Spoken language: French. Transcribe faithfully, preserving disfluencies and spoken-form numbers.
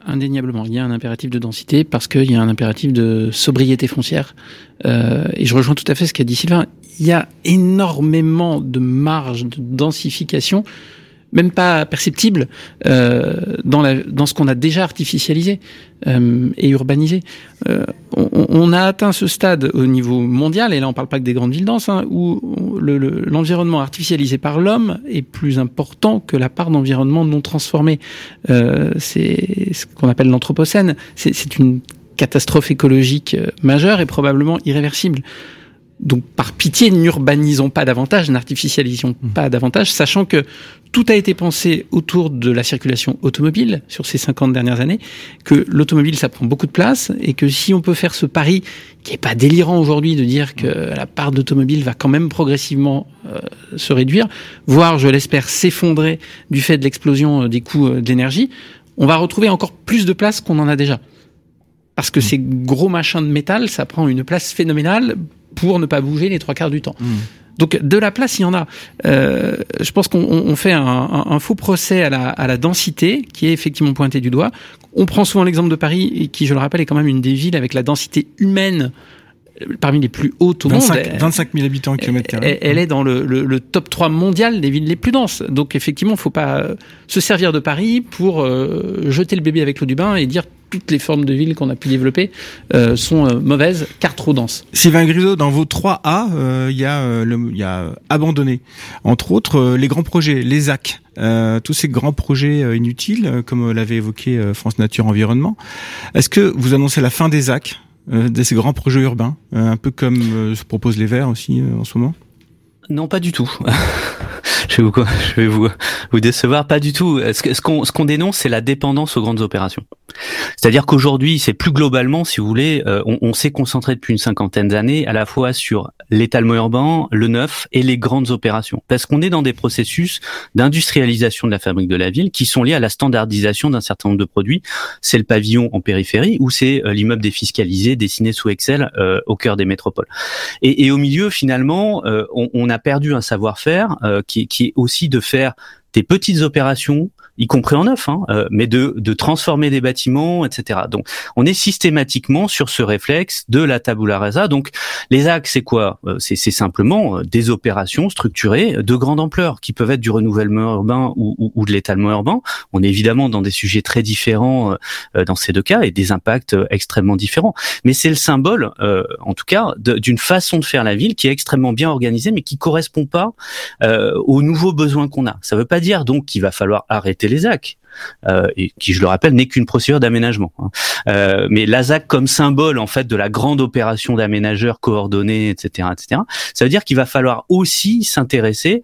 indéniablement, il y a un impératif de densité parce qu'il y a un impératif de sobriété foncière. Euh, et je rejoins tout à fait ce qu'a dit Sylvain. Il y a énormément de marge de densification, même pas perceptible, euh, dans, la, dans ce qu'on a déjà artificialisé euh, et urbanisé. Euh, on, on a atteint ce stade au niveau mondial, et là on parle pas que des grandes villes denses, hein, où le, le, l'environnement artificialisé par l'homme est plus important que la part d'environnement non transformé. Euh, c'est ce qu'on appelle l'anthropocène. C'est, c'est une catastrophe écologique majeure et probablement irréversible. Donc, par pitié, n'urbanisons pas davantage, n'artificialisons pas davantage, sachant que tout a été pensé autour de la circulation automobile sur ces cinquante dernières années, que l'automobile, ça prend beaucoup de place, et que si on peut faire ce pari, qui est pas délirant aujourd'hui de dire que la part d'automobile va quand même progressivement euh, se réduire, voire, je l'espère, s'effondrer du fait de l'explosion des coûts de l'énergie, on va retrouver encore plus de place qu'on en a déjà. Parce que ces gros machins de métal, ça prend une place phénoménale pour ne pas bouger les trois quarts du temps. Mmh. Donc de la place, il y en a. Euh, je pense qu'on on fait un, un, un faux procès à la, à la densité, qui est effectivement pointée du doigt. On prend souvent l'exemple de Paris, qui, je le rappelle, est quand même une des villes avec la densité humaine parmi les plus hautes au vingt-cinq, monde. vingt-cinq mille habitants au kilomètre carré. Elle, elle est dans le, le, le top trois mondial des villes les plus denses. Donc effectivement, il ne faut pas se servir de Paris pour euh, jeter le bébé avec l'eau du bain et dire toutes les formes de villes qu'on a pu développer euh, sont euh, mauvaises, car trop denses. Sylvain Grisot, dans vos trois A, il euh, y a euh, le, il y a abandonné. Entre autres, euh, les grands projets, les Z A C. Euh, tous ces grands projets euh, inutiles, euh, comme l'avait évoqué euh, France Nature Environnement. Est-ce que vous annoncez la fin des Z A C, euh, de ces grands projets urbains, euh, un peu comme euh, se proposent les Verts aussi euh, en ce moment? Non, pas du tout. je vais vous, je vais vous, vous décevoir, pas du tout. Ce, ce qu'on, ce qu'on dénonce, c'est la dépendance aux grandes opérations. C'est-à-dire qu'aujourd'hui, c'est plus globalement, si vous voulez, euh, on, on s'est concentré depuis une cinquantaine d'années à la fois sur l'étalement urbain, le neuf et les grandes opérations. Parce qu'on est dans des processus d'industrialisation de la fabrique de la ville qui sont liés à la standardisation d'un certain nombre de produits. C'est le pavillon en périphérie ou c'est euh, l'immeuble défiscalisé dessiné sous Excel euh, au cœur des métropoles. Et, et au milieu, finalement, euh, on, on a perdu un savoir-faire euh, qui, qui est aussi de faire des petites opérations, y compris en neuf, hein, euh, mais de, de transformer des bâtiments, et cetera. Donc, on est systématiquement sur ce réflexe de la tabula rasa. Donc, les axes, c'est quoi ? c'est, c'est simplement des opérations structurées de grande ampleur, qui peuvent être du renouvellement urbain ou, ou, ou de l'étalement urbain. On est évidemment dans des sujets très différents euh, dans ces deux cas et des impacts euh, extrêmement différents. Mais c'est le symbole, euh, en tout cas, de, d'une façon de faire la ville qui est extrêmement bien organisée, mais qui correspond pas euh, aux nouveaux besoins qu'on a. Ça veut pas dire donc qu'il va falloir arrêter les A C. Euh, et qui, je le rappelle, n'est qu'une procédure d'aménagement. Hein. Euh, mais l'A S A C comme symbole en fait de la grande opération d'aménageurs coordonnés, et cetera, et cetera. Ça veut dire qu'il va falloir aussi s'intéresser